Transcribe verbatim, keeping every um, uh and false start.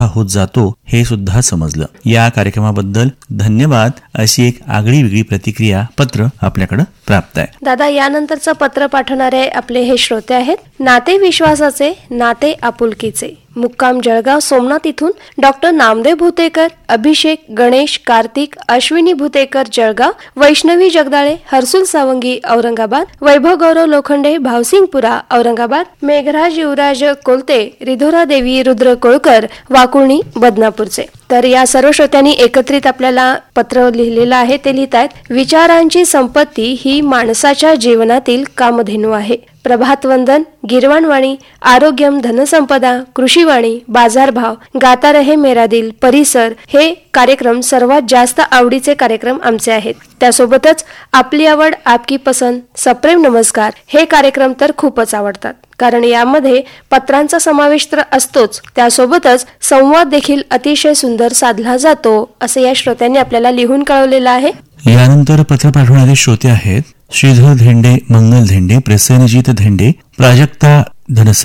होत जातो हे सुद्धा समजलं. या कार्यक्रमाबद्दल धन्यवाद अशी एक आगळी वेगळी प्रतिक्रिया पत्र आपल्याकडे प्राप्त आहे. दादा, यानंतरचं पत्र पाठवणारे आपले हे श्रोते आहेत. नाते विश्वासाचे, नाते आपुलकीचे, मुक्काम जळगाव सोमनाथ इथून डॉक्टर नामदेव भुतेकर, अभिषेक, गणेश, कार्तिक, अश्विनी भुतेकर जळगाव, वैष्णवी जगदाळे, हर्सुल सावंगी औरंगाबाद, वैभव गौरव लोखंडे भावसिंगपुरा औरंगाबाद, मेघराज युवराज कोलते, रिधोरा देवी रुद्र कोळकर वाकुळणी बदनापूरचे. तर या सर्व श्रोत्यांनी एकत्रित आपल्याला पत्र लिहिलेलं आहे. ते लिहित आहेत, विचारांची संपत्ती ही माणसाच्या जीवनातील कामधेनू आहे. प्रभातवंदन, गिरवाणवाणी, आरोग्यम, धनसंपदा, कृषीवाणी, बाजारभाव, गाता रहे मेरा दिल, परिसर हे कार्यक्रम सर्वात जास्त आवडीचे कार्यक्रम आमचे आहेत. त्यासोबतच आपली आवड, आपकी पसंत, सप्रेम नमस्कार हे कार्यक्रम तर खूपच आवडतात, कारण यामध्ये पत्रांचा समावेश तर असतोच, त्यासोबतच संवाद देखील अतिशय सुंदर साधला जातो, असे या श्रोत्यांनी आपल्याला लिहून कळवलेलं आहे. यानंतर पत्र पाठवणारे श्रोते आहेत श्रीधर धेंडे, मंगल धेंडे, प्रसेनजीत धेंडे, प्राजक्ता धनसर